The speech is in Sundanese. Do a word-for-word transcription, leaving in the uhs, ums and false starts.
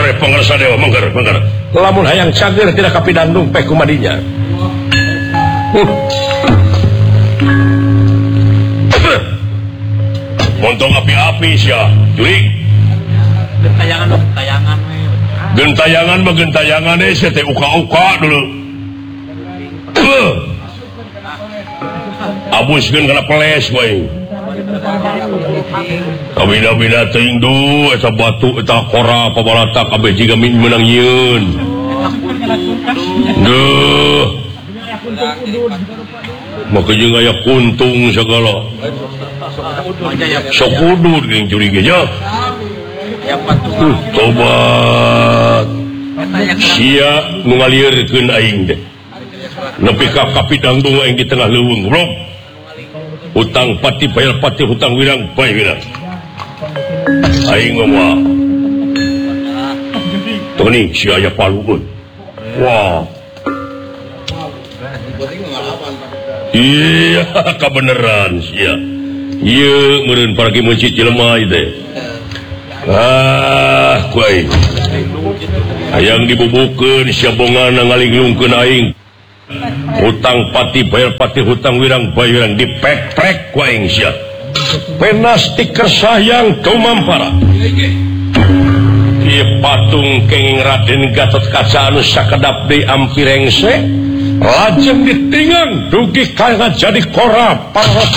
sare pangarsa dewa mangger mangger lamun hayang cager tidak kapidandung peh kumadinya uh. montong api-api sia jurig gentayangan gentayangan gentayangan mah gentayangan eh sia teh uka-uka dulu uh. abuskeun kana peles we kabina-bina teuing du eta batu eta kora pabalata kabeh jiga menang yeun duh maka jeung aya kuntung sagala sok udud geuning curiga nya uh, tobat sia nu ngalieurkeun aing teh nepi ka kapidangdung aing di tengah leuweung goblok hutang pati bayar pati hutang wirang bayar wirang aing ngomong tuh nih si ayah paluun wah iya kebeneran sia iya meureun paragi mencit jelema itu ah kuai hayang dibubukeun sia bongan ngalinglungkeun aing hutang pati bayar pati hutang wirang bayar wirang dipek-pek ku aing sia pena stiker sayang tumampara ieu patung kenging Raden Gatotkaca anu sakedap deui ampirengse lajeng ditingang dugi ka jadi kora para